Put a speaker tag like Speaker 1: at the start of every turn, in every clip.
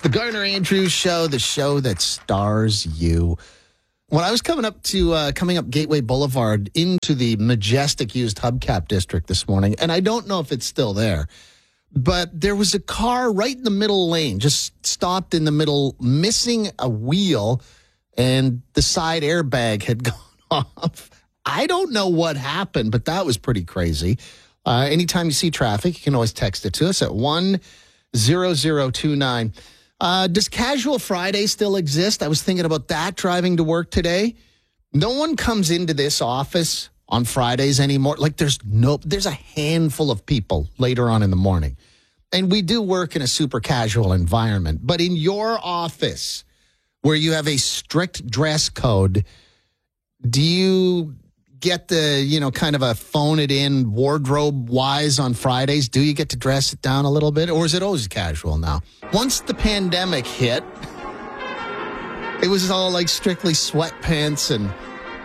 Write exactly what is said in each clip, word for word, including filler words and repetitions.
Speaker 1: The Garner Andrews Show, the show that stars you. When I was coming up to uh, coming up Gateway Boulevard into the majestic used hubcap district this morning, and I don't know if it's still there, but there was a car right in the middle lane, just stopped in the middle, missing a wheel, and the side airbag had gone off. I don't know what happened, but that was pretty crazy. Uh, anytime you see traffic, you can always text it to us at one zero zero two nine. Uh, does Casual Friday still exist? I was thinking about that driving to work today. No one comes into this office on Fridays anymore. Like there's no, there's a handful of people later on in the morning. And we do work in a super casual environment. But in your office, where you have a strict dress code, do you get the, you know, kind of a phone it in wardrobe wise on Fridays? Do you get to dress it down a little bit, or is it always casual now? Once the pandemic hit, it was all like strictly sweatpants and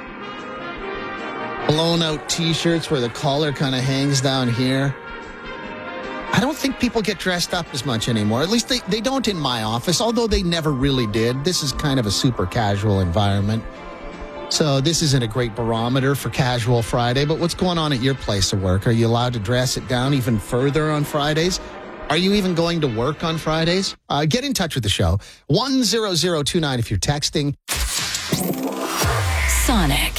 Speaker 1: blown out t-shirts where the collar kind of hangs down here. I don't think people get dressed up as much anymore. At least they, they don't in my office, although they never really did. This is kind of a super casual environment. So this isn't a great barometer for Casual Friday, but what's going on at your place of work? Are you allowed to dress it down even further on Fridays? Are you even going to work on Fridays? Uh, get in touch with the show. one zero zero two nine if you're texting.
Speaker 2: Sonic.